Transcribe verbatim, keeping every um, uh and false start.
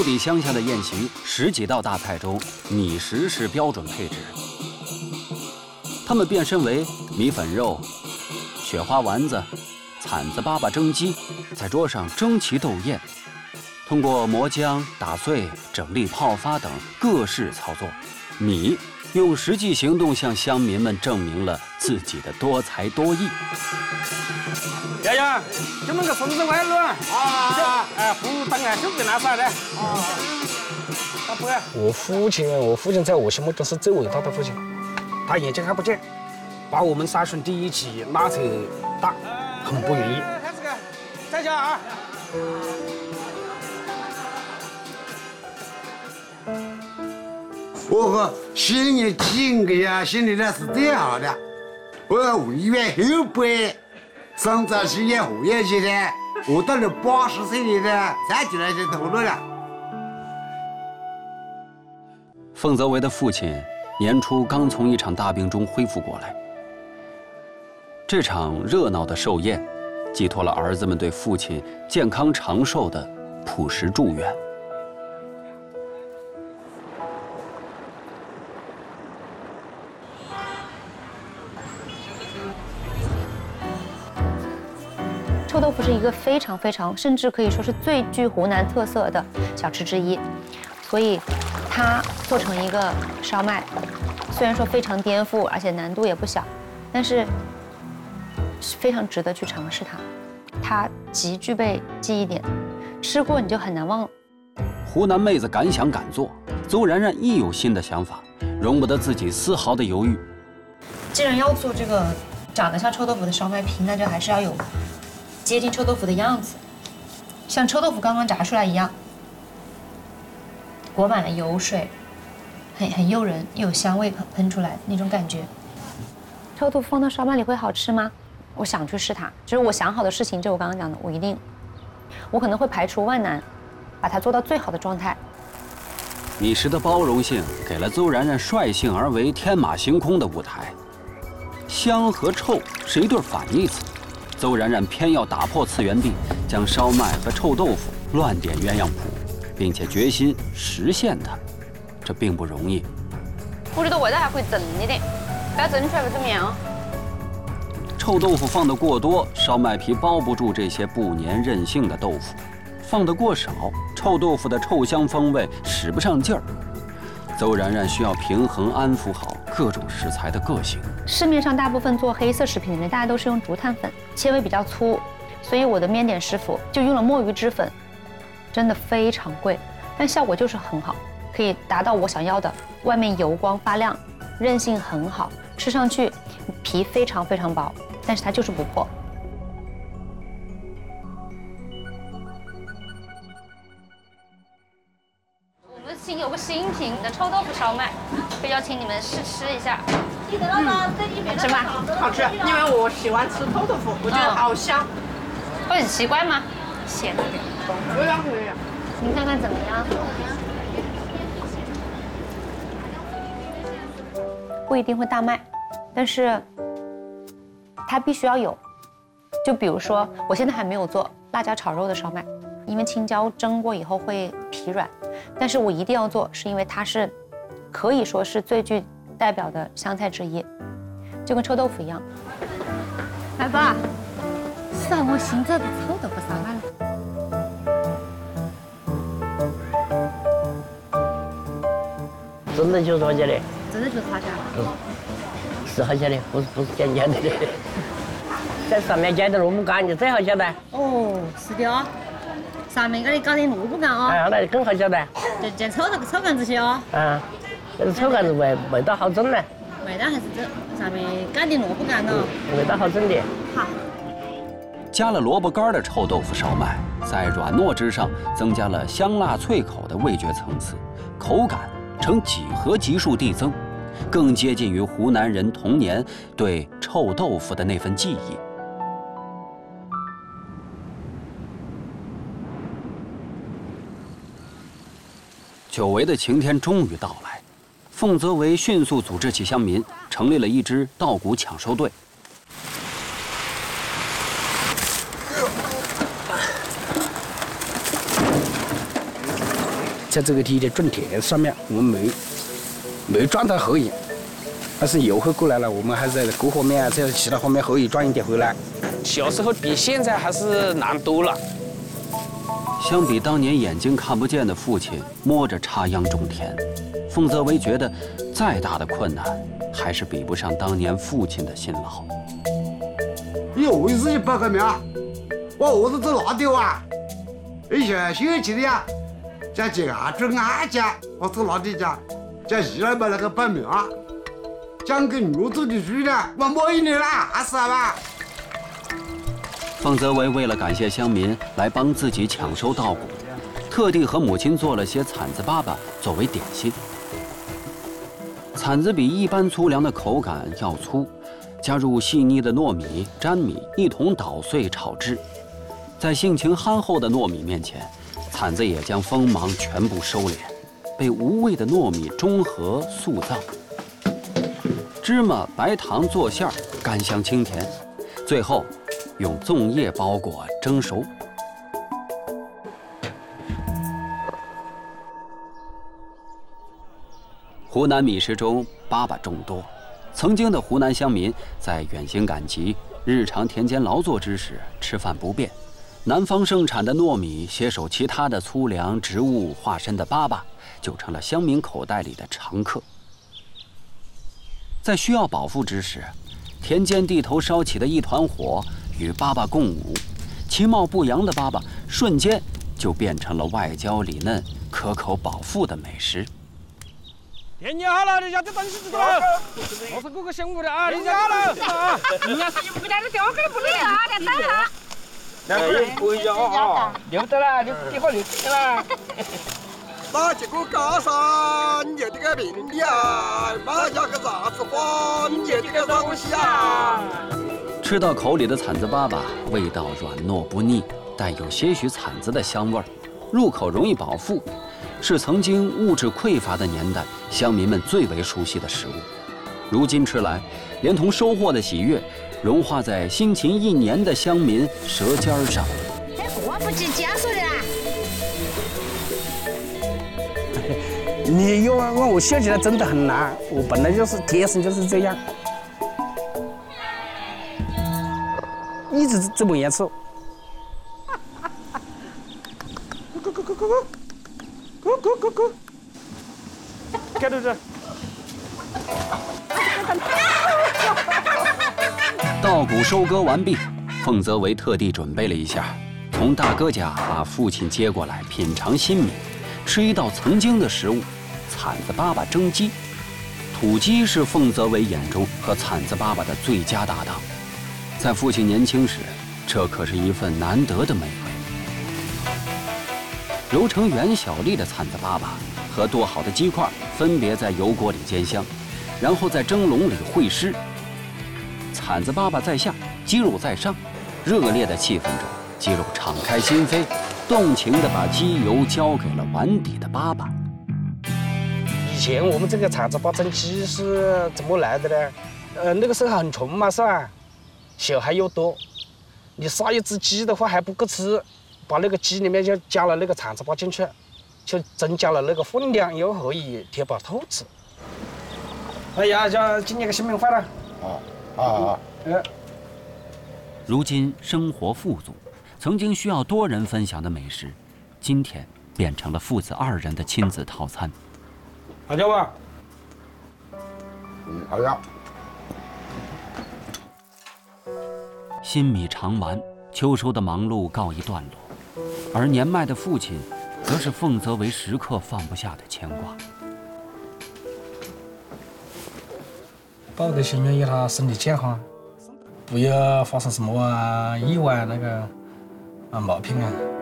比乡下的宴席，十几道大菜中，米食是标准配置。他们变身为米粉肉、雪花丸子、铲子粑粑蒸鸡，在桌上争奇斗艳。通过磨浆、打碎、整粒泡发等各式操作，米用实际行动向乡民们证明了自己的多才多艺。 爷爷，今们个孙子歪了啊！哎，不当然就给拿出来的。啊，他不。 我父亲，我父亲在我心目中是最伟大的父亲。他眼睛看不见，把我们三兄弟一起拉扯大，很不容易。 开始个，再加啊！ 我和心里几个呀，心里呢是这样的，我为员后辈。生在是也后也去的，我到了八十岁了呢，站起来就头了了。 凤泽维的父亲年初刚从一场大病中恢复过来。这场热闹的寿宴，寄托了儿子们对父亲健康长寿的朴实祝愿。 臭豆腐是一个非常非常，甚至可以说是最具湖南特色的小吃之一，所以它做成一个烧麦，虽然说非常颠覆，而且难度也不小，但是非常值得去尝试它。它极具备记忆点，吃过你就很难忘。 湖南妹子敢想敢做，邹然然一有新的想法，容不得自己丝毫的犹豫。 既然要做这个长得像臭豆腐的烧麦皮，那就还是要有接近臭豆腐的样子，像臭豆腐刚刚炸出来一样，裹满了油水，很很诱人，又有香味喷出来那种感觉。臭豆腐放到烧麦里会好吃吗？我想去试它，就是我想好的事情，就我刚刚讲的，我一定，我可能会排除万难，把它做到最好的状态。 米食的包容性给了邹然然率性而为、天马行空的舞台。香和臭是一对反义词。邹然然偏要打破次元壁，将烧麦和臭豆腐乱点鸳鸯谱，并且决心实现它，这并不容易。 我觉得味道还可以正一点，不要蒸出来不怎么样。 臭豆腐放得过多，烧麦皮包不住这些不粘韧性的豆腐；放得过少，臭豆腐的臭香风味使不上劲儿。邹然然需要平衡安抚好各种食材的个性。 市面上大部分做黑色食品的人，大家都是用竹炭粉，纤维比较粗，所以我的面点师傅就用了墨鱼汁粉，真的非常贵，但效果就是很好，可以达到我想要的，外面油光发亮，韧性很好，吃上去皮非常非常薄，但是它就是不破。 新有个新品的臭豆腐烧麦，可以邀请你们试吃一下。 嗯，吃吧， 好吃，因为我喜欢吃臭豆腐，我觉得好香。 会很奇怪吗？咸的点。 可以啊，可以啊。 您看看怎么样？不一定会大卖，但是它必须要有。就比如说，我现在还没有做辣椒炒肉的烧麦，因为青椒蒸过以后会皮软。但是我一定要做，是因为它是可以说是最具代表的湘菜之一，就跟臭豆腐一样。 来吧，上我新做的臭豆腐烧麦了。真的就是好吃的， 真的就是好吃。 嗯，是好吃的，不是不是简简的的。在上面加点萝卜干就最好吃的。 哦，是的哦。上面给你搞点萝卜干哦， 哎，那就更好吃的。 就就臭这个臭干子些哦。 啊，这个臭干子味味道好正呢。 味道还是正，上面干点萝卜干哦。 味道好正的。 好。 加了萝卜干的臭豆腐烧麦，在软糯之上增加了香辣脆口的味觉层次，口感呈几何级数递增，更接近于湖南人童年对臭豆腐的那份记忆。久违的晴天终于到来，凤泽维迅速组织起乡民，成立了一支稻谷抢收队。 在这个地的种田上面，我们没没赚到后影，但是以后过来了，我们还在各方面在其他方面可以赚一点回来。小时候比现在还是难多了。 相比当年眼睛看不见的父亲摸着插秧种田，凤泽维觉得再大的困难，还是比不上当年父亲的辛劳。 你何以自己报个名啊？我何子都拿掉啊！以前小气的呀，在这啊种俺家，我都拿的家，在一来把那个报名啊，讲给牛做的猪的，我没你啦，还是吧？ 凤泽维为了感谢乡民来帮自己抢收稻谷，特地和母亲做了些铲子粑粑作为点心。铲子比一般粗粮的口感要粗，加入细腻的糯米、粘米一同捣碎炒制。在性情憨厚的糯米面前，铲子也将锋芒全部收敛，被无味的糯米中和塑造。芝麻、白糖做馅儿，甘香清甜，最后用粽叶包裹蒸熟。湖南米食中粑粑众多，曾经的湖南乡民在远行赶集、日常田间劳作之时吃饭不便，南方盛产的糯米携手其他的粗粮植物化身的粑粑，就成了乡民口袋里的常客。在需要饱腹之时，田间地头烧起的一团火与粑粑共舞，其貌不扬的粑粑瞬间就变成了外焦里嫩、可口饱腹的美食。 田家好了，你家的东西知道了。我是各个乡务的啊，田家好了啊。你家是不给家的掉给不理啊，连带啊。两个人不一样啊，留得了，就一会儿留得了。 那结果高山有这个名利啊，马家个啥子花有这个东西啊。 吃到口里的铲子粑粑，味道软糯不腻，带有些许铲子的香味儿，入口容易饱腹，是曾经物质匮乏的年代乡民们最为熟悉的食物。如今吃来，连同收获的喜悦，融化在辛勤一年的乡民舌尖上。 哎，我不计价数的啦。 你要让我笑起来真的很难，我本来就是天生就是这样，一直这么严肃。 咕咕咕咕咕咕咕咕咕，干到这。 稻谷收割完毕，凤泽维特地准备了一下，从大哥家把父亲接过来品尝新米，吃一道曾经的食物——铲子粑粑蒸鸡。土鸡是凤泽维眼中和铲子粑粑的最佳搭档，在父亲年轻时，这可是一份难得的美味。揉成圆小粒的铲子粑粑和剁好的鸡块分别在油锅里煎香，然后在蒸笼里烩湿。铲子粑粑在下，鸡肉在上，热烈的气氛中，鸡肉敞开心扉，动情地把鸡油交给了碗底的粑粑。 以前我们这个铲子粑蒸鸡是怎么来的呢？呃，那个时候很穷嘛，是吧？小孩又多，你杀一只鸡的话还不够吃，把那个鸡里面就加了那个铲子粑进去，就增加了那个分量，又可以填饱肚子。哎呀，叫今年个新年快乐！ 啊啊！ 呃， 如今生活富足，曾经需要多人分享的美食，今天变成了父子二人的亲子套餐。 好叫吧？ 嗯，好呀。 新米尝完，秋收的忙碌告一段落，而年迈的父亲，则是凤泽维时刻放不下的牵挂。 抱着心愿，要他身体健康，不要发生什么啊意外那个啊毛病啊。